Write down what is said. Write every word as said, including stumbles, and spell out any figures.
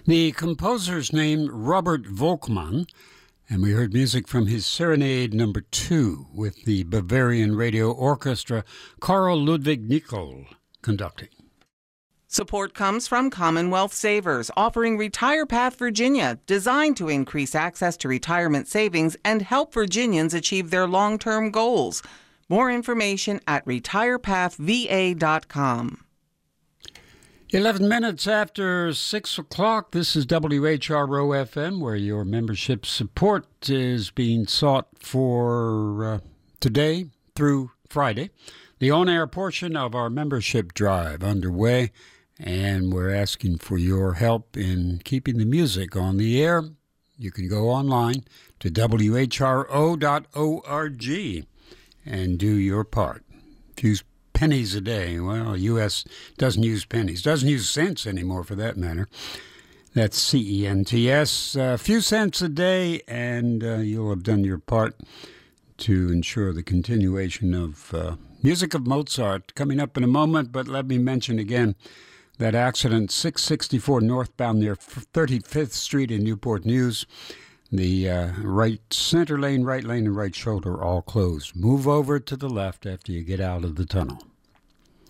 The composer's name Robert Volkmann, and we heard music from his Serenade Number Two with the Bavarian Radio Orchestra, Carl Ludwig Nicol conducting. Support comes from Commonwealth Savers, offering Retire Path Virginia, designed to increase access to retirement savings and help Virginians achieve their long-term goals. More information at retire path v a dot com. Eleven minutes after six o'clock, this is W H R O F M, where your membership support is being sought for uh, today through Friday. The on-air portion of our membership drive underway, and we're asking for your help in keeping the music on the air. You can go online to w h r o dot org and do your part. Few pennies a day. Well, U S doesn't use pennies, doesn't use cents anymore for that matter. That's C E N T S. A few cents a day, and uh, you'll have done your part to ensure the continuation of uh, music of Mozart. Coming up in a moment, but let me mention again that accident, six sixty-four northbound near thirty-fifth Street in Newport News. The uh, right center lane, right lane, and right shoulder are all closed. Move over to the left after you get out of the tunnel.